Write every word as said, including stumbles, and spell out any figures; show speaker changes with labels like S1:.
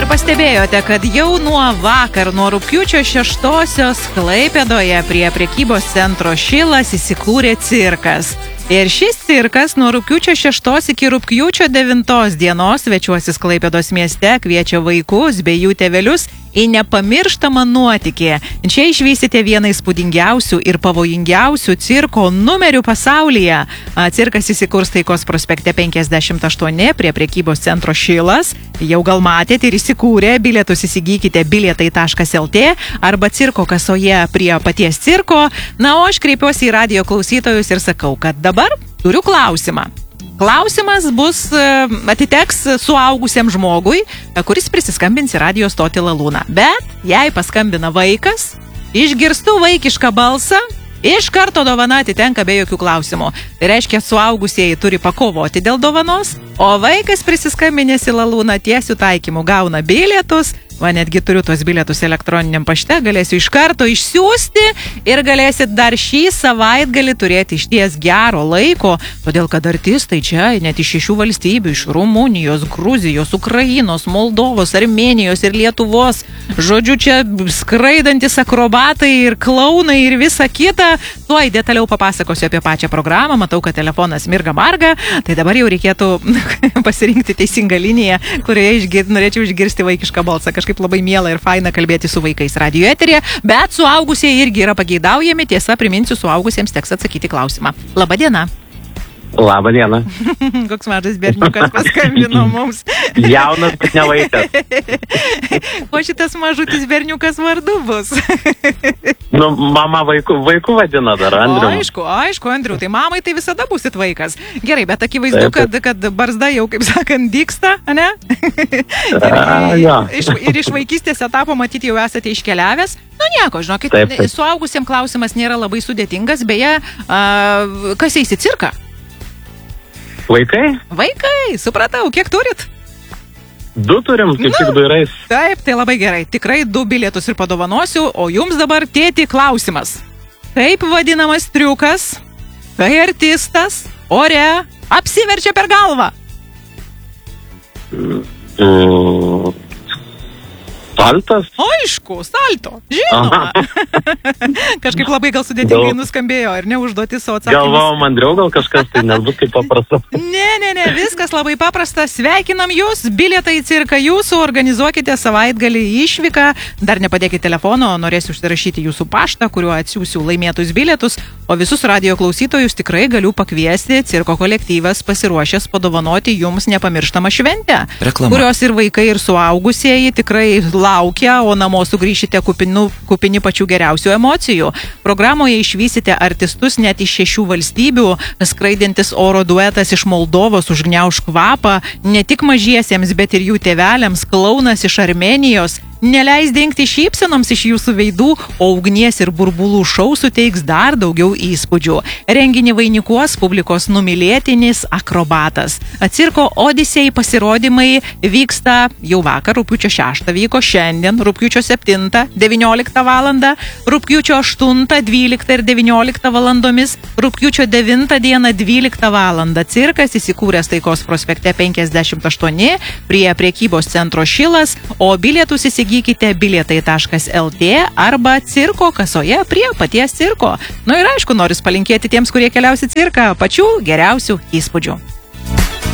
S1: pastebėjote, kad jau nuo vakar, nuo rugpjūčio šeštosios Klaipėdoje prie prekybos centro Šilas įsikūrė cirkas. Ir šis cirkas nuo rugpjūčio šeštos iki rugpjūčio devintos dienos svečiuosis Klaipėdos mieste, kviečia vaikus bei jų tėvelius į nepamirštamą nuotykį. Čia išvysite vieną įspūdingiausių ir pavojingiausių cirko numerių pasaulyje. Cirkas įsikurs Taikos prospekte penkiasdešimt aštuoni prie prekybos centro Šilas. Jau gal matėte ir įsikūrė, bilietus įsigykite bilietai taškas lt arba cirko kasoje prie paties cirko. Na, o aš kreipiuosi į radijo klausytojus ir sakau, kad dabar turiu klausimą. Klausimas bus, atiteks suaugusiam žmogui, kuris prisiskambins į radijo stotį Lalūną. Bet jei paskambina vaikas, išgirstu vaikišką balsą, iš karto dovana atitenka be jokių klausimų. Tai reiškia, suaugusieji turi pakovoti dėl dovanos, o vaikas prisiskambinęs į Lalūną tiesių taikymų gauna bilietus. Va, netgi turiu tos bilietus elektroniniam pašte, galėsiu iš karto išsiųsti ir galėsit dar šį savaitgalį turėti išties gero laiko, todėl kad artistai čia net iš šešių valstybių, iš Rumunijos, Gruzijos, Ukrainos, Moldovos, Armėnijos ir Lietuvos, žodžiu, čia skraidantis akrobatai ir klaunai ir visa kita. Tuoj detaliau papasakosiu apie pačią programą, matau, kad telefonas mirga marga, tai dabar jau reikėtų pasirinkti teisingą liniją, kurioje išgir, norėčiau išgirsti vaikišką balsą. Kažkaip labai miela ir faina kalbėti su vaikais radijo eteryje, bet suaugusieji irgi yra pageidaujami. Tiesa, priminsiu, suaugusiems teks atsakyti klausimą. Labą dieną.
S2: Labą dieną.
S1: Koks mažas berniukas paskambino mums.
S2: Jaunas, bet ne vaikas.
S1: O šitas mažutis berniukas vardu bus?
S2: Nu, mama vaikų, vaikų vadina dar, Andriu.
S1: Aišku, aišku, Andriu, tai mamai tai visada busit vaikas. Gerai, bet akivaizdu, kad, kad barzda jau, kaip sakant, dyksta, ne? ir,
S2: A, ja.
S1: iš, ir iš vaikystės etapo matyti jau esate iškeliavęs. Nu nieko, žinokit,
S2: taip, taip.
S1: Suaugusiem klausimas nėra labai sudėtingas, beje, a, kas eis į cirką?
S2: Vaikai?
S1: Vaikai, supratau, kiek turit?
S2: Du turim, kaip tik du yra.
S1: Taip, tai labai gerai. Tikrai du bilietus ir padovanosiu, o jums dabar, tėti, klausimas. Kaip vadinamas triukas, kai artistas ore apsiverčia per galvą?
S2: Mm, saltas?
S1: Aišku, salto, žinoma. Kažkaip labai gal sudėtingai nuskambėjo, ar ne, užduoti savo atsakymus.
S2: Galvojau, mandriau gal kažkas, tai nebus kaip paprasta.
S1: Ne, ne, ne, viskas labai paprasta. Sveikinam jūs, bilietai į cirką jūsų, organizuokite savaitgalį išvyką. Dar nepadėkite telefono, norėsiu užsirašyti jūsų paštą, kuriuo atsiųsiu laimėtus bilietus, o visus radijo klausytojus tikrai galiu pakviesti. Cirko kolektyvas pasiruošęs padovanoti jums nepamirštamą šventę, Reklama. Kurios ir vaikai, ir suaugusieji tikrai laukia, o namo sugrįšite kupinu, kupini pačių geriausių emocijų. Programoje išvysite artistus net iš šešių valstybių, skraidintis oro duetas iš Moldovos užgniauš kvapą, ne tik mažiesiems, bet ir jų tėveliams, klaunas iš Armėnijos. Neleis dingti šypsenoms iš jūsų veidų, o ugnies ir burbulų šou suteiks dar daugiau įspūdžių. Renginį vainikuos publikos numylėtinis akrobatas. Cirko Odisėjai pasirodymai vyksta jau vakar, rugpjūčio šeštą vyko, šiandien, rugpjūčio septintą, devynioliktą valandą, rugpjūčio aštuntą, dvyliktą ir devynioliktą valandomis, rugpjūčio devintą dieną, dvyliktą valandą. Cirkas įsikūręs Taikos prospekte penkiasdešimt aštuoni prie prekybos centro Šilas, o bilietus įsigykite Įsigykite bilietai taškas lt arba cirko kasoje prie paties cirko. Nu ir aišku, noriu palinkėti tiems, kurie keliausi cirką, pačių geriausių įspūdžių.